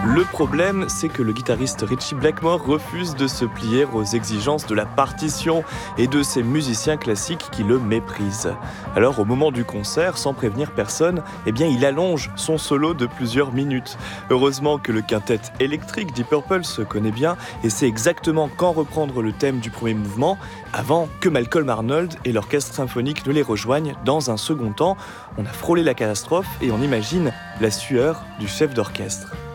Le problème, c'est que le guitariste Ritchie Blackmore refuse de se plier aux exigences de la partition et de ses musiciens classiques qui le méprisent. Alors au moment du concert, sans prévenir personne, il allonge son solo de plusieurs minutes. Heureusement que le quintet électrique Deep Purple se connaît bien et sait exactement quand reprendre le thème du premier mouvement, avant que Malcolm Arnold et l'orchestre symphonique ne les rejoignent dans un second temps. On a frôlé la catastrophe et on imagine la sueur du chef d'orchestre.